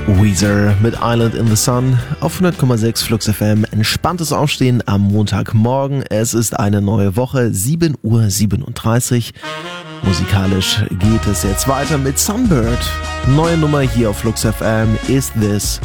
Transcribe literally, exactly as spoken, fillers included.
Weezer mit Island in the Sun auf hundert Komma sechs Flux F M. Entspanntes Aufstehen am Montagmorgen. Es ist eine neue Woche, sieben Uhr siebenunddreißig. Musikalisch geht es jetzt weiter mit Sunbird. Neue Nummer hier auf Flux F M, Is This